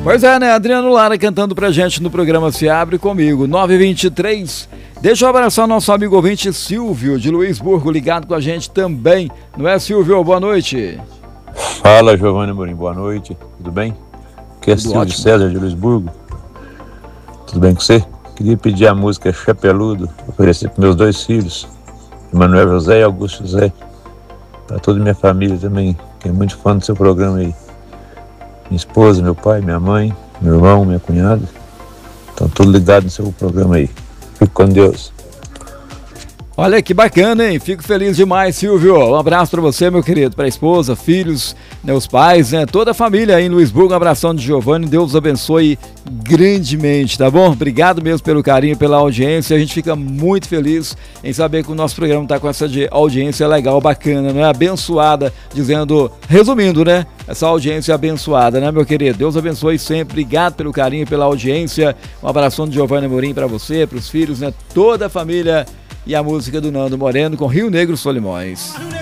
Pois é, né? Adriano Lara cantando pra gente no programa Se Abre Comigo, 9h23. Deixa eu abraçar o nosso amigo ouvinte Silvio, de Luisburgo, ligado com a gente também. Não é, Silvio? Boa noite. Fala, Giovanni Amorim, boa noite. Tudo bem? Aqui é Silvio ótimo. César, de Luisburgo. Tudo bem com você? Queria pedir a música Chapeludo, oferecer para meus dois filhos, Emanuel José e Augusto José. Para toda a minha família também, que é muito fã do seu programa aí. Minha esposa, meu pai, minha mãe, meu irmão, minha cunhada. Estão todos ligados no seu programa aí. Fique com Deus. Olha que bacana, hein? Fico feliz demais, Silvio. Um abraço pra você, meu querido, pra esposa, filhos, né, os pais, né, toda a família aí em Luisburgo. Um abração de Giovanni. Deus os abençoe grandemente, tá bom? Obrigado mesmo pelo carinho, pela audiência. A gente fica muito feliz em saber que o nosso programa tá com essa audiência legal, bacana, né? Abençoada, resumindo, né? Essa audiência abençoada, né, meu querido? Deus abençoe sempre. Obrigado pelo carinho, pela audiência. Um abração de Giovanni Amorim pra você, pros filhos, né? Toda a família. E a música do Nando Moreno com Rio Negro Solimões.